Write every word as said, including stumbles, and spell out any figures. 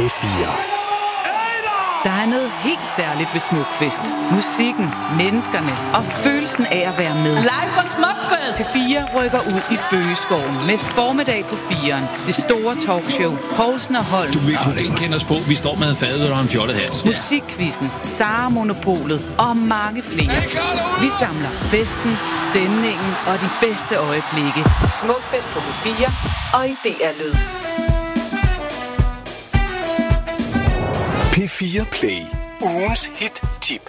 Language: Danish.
fire. Der er noget helt særligt ved Smukfest. Musikken, menneskerne og følelsen af at være med. Live fra Smukfest! P fire rykker ud i bøgeskoven med formiddag på firen. Det store talkshow. Poulsen og Holm. Du vil kunne genkende os på. Vi står med en fadøl og en fjollet hat. Musikquizzen, Sara Monopolet og mange flere. Vi samler festen, stemningen og de bedste øjeblikke. Smukfest på P fire og i D R Lyd. P fire Play. Ugens hit-tip.